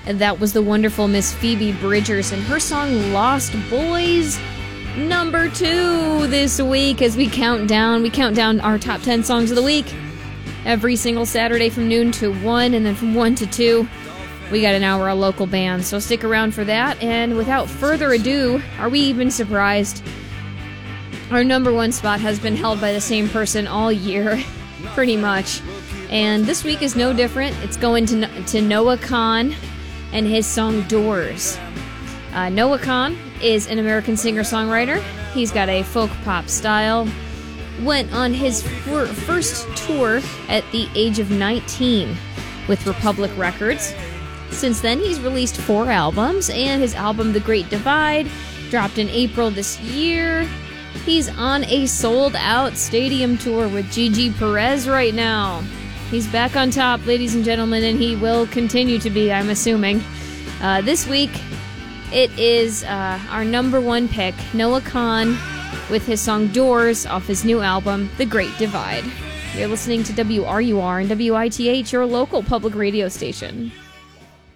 And that was the wonderful Miss Phoebe Bridgers and her song Lost Boys, number 2 this week as we count down our top 10 songs of the week every single Saturday from noon to 1, and then from 1 to 2, we got an hour of local bands. So stick around for that, and without further ado, are we even surprised? Our number 1 spot has been held by the same person all year, pretty much. And this week is no different. It's going to Noah Kahan and his song Doors. Noah Kahan is an American singer-songwriter. He's got a folk pop style. Went on his first tour at the age of 19 with Republic Records. Since then, he's released 4 albums, and his album The Great Divide dropped in April this year. He's on a sold-out stadium tour with Gigi Perez right now. He's back on top, ladies and gentlemen, and he will continue to be, I'm assuming. This week, it is our number 1 pick, Noah Kahan, with his song Doors off his new album, The Great Divide. You're listening to WRUR and WITH, your local public radio station.